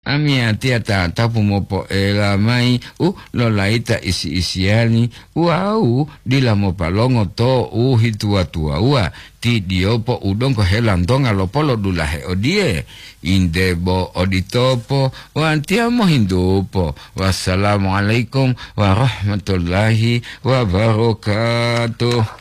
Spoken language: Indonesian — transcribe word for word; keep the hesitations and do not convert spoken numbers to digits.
amia tia ta tapu mopo e la mai u lo laita isi isiani uau dila mo palongo to u hitua tua ua ti diopo udong ko helandonga lo polo dulahe odie indebo oditopo wa antiamo hindupo. Wassalamualaikum warahmatullahi wabarakatuh.